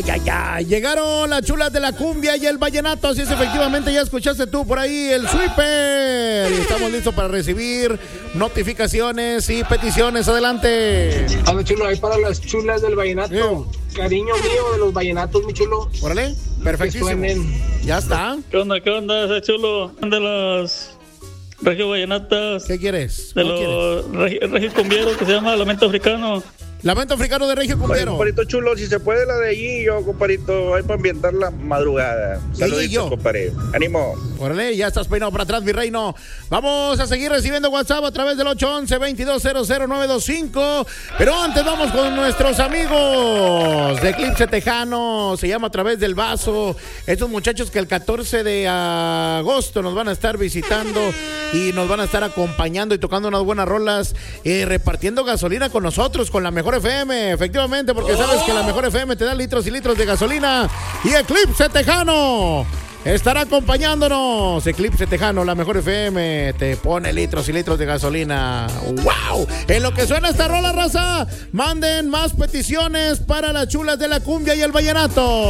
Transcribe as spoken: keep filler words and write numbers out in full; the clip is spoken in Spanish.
Ya, ya, llegaron las chulas de la cumbia y el vallenato, así es, efectivamente, ya escuchaste tú por ahí el sweeper. Y estamos listos para recibir notificaciones y peticiones, adelante. A ver, chulo, ahí para las chulas del vallenato. Bien. Cariño mío de los vallenatos, mi chulo. Órale, perfectísimo. Ya está. ¿Qué onda, qué onda ese chulo? De los Regio Vallenatas. ¿Qué quieres? De los Regio, Regio Cumbieros que se llama Lamento Africano. Lamento Africano de Regio Cumbiero. Comparito chulo, si se puede la de allí, yo, comparito, hay para ambientar la madrugada. Saluditos, compadre. Ánimo. Órale, ya estás peinado para atrás, mi reino. Vamos a seguir recibiendo WhatsApp a través del ocho once, veintidós cero cero nueve dos cinco. Pero antes vamos con nuestros amigos de Eclipse Tejano. Se llama A Través del Vaso. Estos muchachos que el catorce de agosto nos van a estar visitando y nos van a estar acompañando y tocando unas buenas rolas, eh, repartiendo gasolina con nosotros, con la mejor F M, efectivamente, porque sabes que la mejor F M te da litros y litros de gasolina. Y Eclipse Tejano estará acompañándonos. Eclipse Tejano, la mejor F M, te pone litros y litros de gasolina. ¡Wow! En lo que suena esta rola, raza, manden más peticiones para las chulas de la cumbia y el vallenato.